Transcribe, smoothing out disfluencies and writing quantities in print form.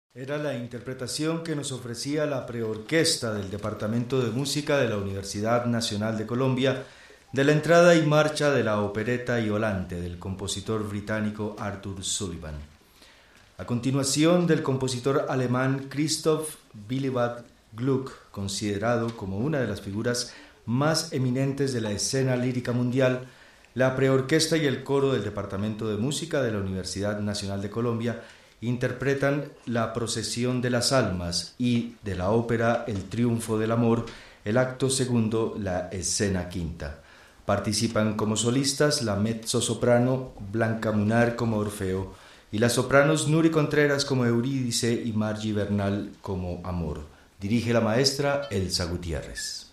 Era la interpretación que nos ofrecía la preorquesta del Departamento de Música de la Universidad Nacional de Colombia de la entrada y marcha de la opereta Iolante del compositor británico Arthur Sullivan. A continuación, del compositor alemán Christoph Willibald Gluck, considerado como una de las figuras más eminentes de la escena lírica mundial, la preorquesta y el coro del Departamento de Música de la Universidad Nacional de Colombia interpretan La Procesión de las Almas y de la ópera El Triunfo del Amor, el acto segundo, la escena quinta. Participan como solistas la mezzosoprano Blanca Munar como Orfeo y las sopranos Nuri Contreras como Eurídice y Margie Bernal como Amor. Dirige la maestra Elsa Gutiérrez.